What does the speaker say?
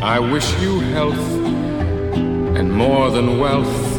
I wish you health and more than wealth.